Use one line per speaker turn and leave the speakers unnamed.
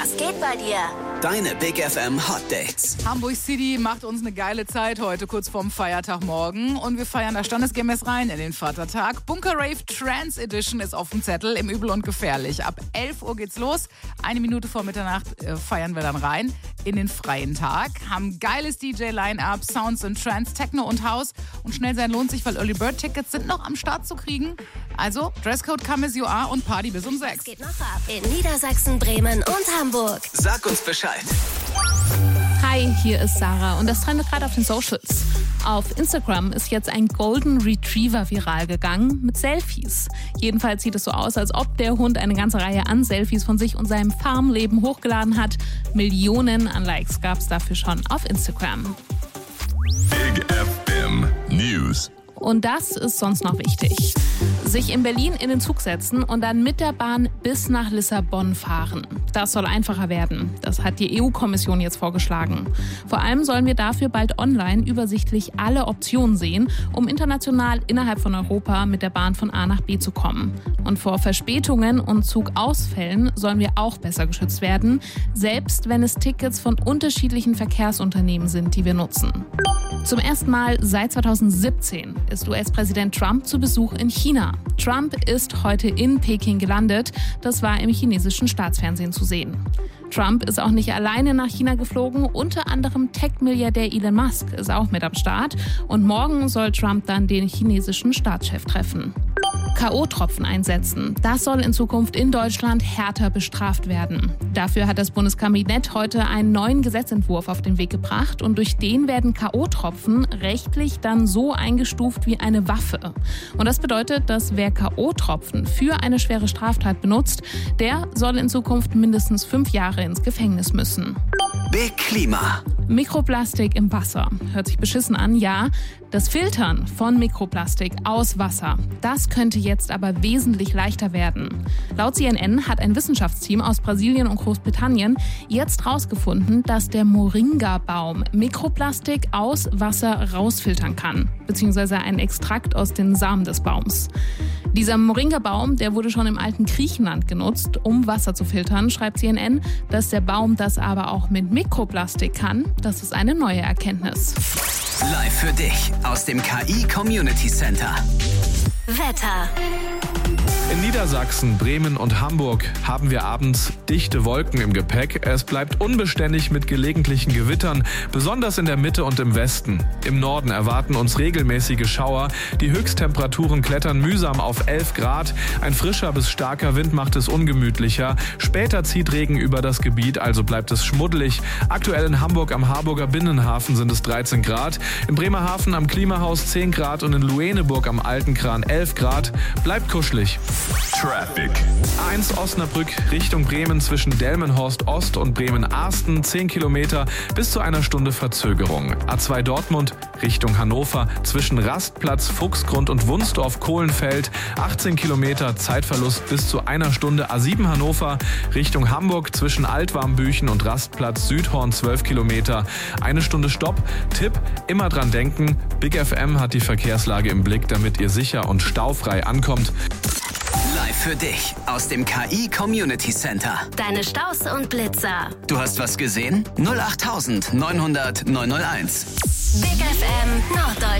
Was geht bei dir?
Deine Big FM Hot Dates.
Hamburg City macht uns eine geile Zeit heute, kurz vorm Feiertagmorgen. Und wir feiern da standesgemäß rein in den Vatertag. Bunker Rave Trance Edition ist auf dem Zettel, im Übel und Gefährlich. Ab 11 Uhr geht's los. 1 Minute vor Mitternacht feiern wir dann rein in den freien Tag. Haben geiles DJ-Line-Up, Sounds in Trance, Techno und House. Und schnell sein lohnt sich, weil Early Bird Tickets sind noch am Start zu kriegen. Also Dresscode come as you are und Party bis um 6.
Es geht noch ab in Niedersachsen, Bremen und Hamburg.
Sag uns Bescheid.
Hi, hier ist Sarah und das trendet gerade auf den Socials. Auf Instagram ist jetzt ein Golden Retriever viral gegangen mit Selfies. Jedenfalls sieht es so aus, als ob der Hund eine ganze Reihe an Selfies von sich und seinem Farmleben hochgeladen hat. Millionen an Likes gab es dafür schon auf Instagram.
Big FM News.
Und das ist sonst noch wichtig. Sich in Berlin in den Zug setzen und dann mit der Bahn bis nach Lissabon fahren. Das soll einfacher werden. Das hat die EU-Kommission jetzt vorgeschlagen. Vor allem sollen wir dafür bald online übersichtlich alle Optionen sehen, um international innerhalb von Europa mit der Bahn von A nach B zu kommen. Und vor Verspätungen und Zugausfällen sollen wir auch besser geschützt werden, selbst wenn es Tickets von unterschiedlichen Verkehrsunternehmen sind, die wir nutzen. Zum ersten Mal seit 2017 ist US-Präsident Trump zu Besuch in China. Trump ist heute in Peking gelandet. Das war im chinesischen Staatsfernsehen zu sehen. Trump ist auch nicht alleine nach China geflogen. Unter anderem Tech-Milliardär Elon Musk ist auch mit am Start. Und morgen soll Trump dann den chinesischen Staatschef treffen. K.O.-Tropfen einsetzen. Das soll in Zukunft in Deutschland härter bestraft werden. Dafür hat das Bundeskabinett heute einen neuen Gesetzentwurf auf den Weg gebracht und durch den werden K.O.-Tropfen rechtlich dann so eingestuft wie eine Waffe. Und das bedeutet, dass wer K.O.-Tropfen für eine schwere Straftat benutzt, der soll in Zukunft mindestens 5 Jahre ins Gefängnis müssen.
Big Klima.
Mikroplastik im Wasser. Hört sich beschissen an, ja. Das Filtern von Mikroplastik aus Wasser, das könnte jetzt aber wesentlich leichter werden. Laut CNN hat ein Wissenschaftsteam aus Brasilien und Großbritannien jetzt herausgefunden, dass der Moringa-Baum Mikroplastik aus Wasser rausfiltern kann, beziehungsweise ein Extrakt aus den Samen des Baums. Dieser Moringa-Baum, der wurde schon im alten Griechenland genutzt, um Wasser zu filtern, schreibt CNN. Dass der Baum das aber auch mit Mikroplastik kann, das ist eine neue Erkenntnis.
Live für dich aus dem KI Community Center.
Wetter.
In Niedersachsen, Bremen und Hamburg haben wir abends dichte Wolken im Gepäck. Es bleibt unbeständig mit gelegentlichen Gewittern, besonders in der Mitte und im Westen. Im Norden erwarten uns regelmäßige Schauer. Die Höchsttemperaturen klettern mühsam auf 11 Grad. Ein frischer bis starker Wind macht es ungemütlicher. Später zieht Regen über das Gebiet, also bleibt es schmuddelig. Aktuell in Hamburg am Harburger Binnenhafen sind es 13 Grad. In Bremerhaven am Klimahaus 10 Grad und in Lueneburg am Altenkran 11 Grad. Bleibt kuschelig.
Traffic.
A1 Osnabrück Richtung Bremen zwischen Delmenhorst Ost und Bremen-Arsten 10 Kilometer bis zu einer Stunde Verzögerung. A2 Dortmund Richtung Hannover zwischen Rastplatz, Fuchsgrund und Wunsdorf-Kohlenfeld 18 Kilometer Zeitverlust bis zu einer Stunde. A7 Hannover Richtung Hamburg zwischen Altwarmbüchen und Rastplatz Südhorn 12 Kilometer. 1 Stunde Stopp. Tipp, immer dran denken, Big FM hat die Verkehrslage im Blick, damit ihr sicher und staufrei ankommt.
Live für dich aus dem KI Community Center.
Deine Staus und Blitzer.
Du hast was gesehen? 08900 901.
Big FM Norddeutschland.